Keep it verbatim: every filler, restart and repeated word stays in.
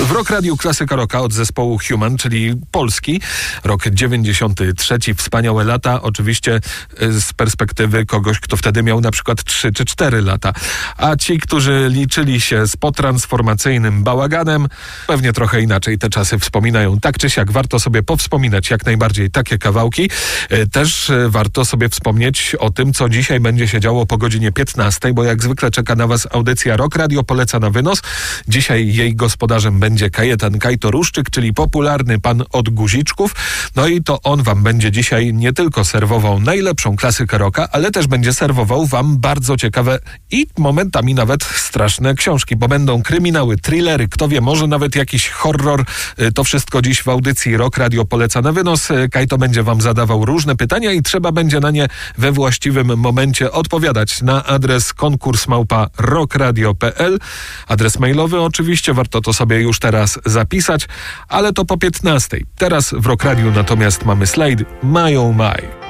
W Rock Radiu klasyka rocka od zespołu Human, czyli polski, rok dziewięćdziesiąty trzeci, wspaniałe lata, oczywiście z perspektywy kogoś, kto wtedy miał na przykład trzy czy cztery lata. A ci, którzy liczyli się z potransformacyjnym bałaganem, pewnie trochę inaczej te czasy wspominają. Tak czy siak, warto sobie powspominać jak najbardziej takie kawałki. Też warto sobie wspomnieć o tym, co dzisiaj będzie się działo po godzinie piętnastej, bo jak zwykle czeka na was audycja Rock Radio poleca na wynos. Dzisiaj jej gospodarzem będzie Kajetan Kajtoruszczyk, czyli popularny pan od guziczków. No i to on wam będzie dzisiaj nie tylko serwował najlepszą klasykę rocka, ale też będzie serwował wam bardzo ciekawe i momentami nawet straszne książki, bo będą kryminały, thrillery, kto wie, może nawet jakiś horror. To wszystko dziś w audycji Rock Radio poleca na wynos. Kajto będzie wam zadawał różne pytania i trzeba będzie na nie we właściwym momencie odpowiadać na adres konkurs małpa rockradio kropka p l. Adres mailowy oczywiście, warto to sobie już teraz zapisać, ale to po piętnastej. Teraz w Rock Radiu natomiast mamy slajd My Oh My.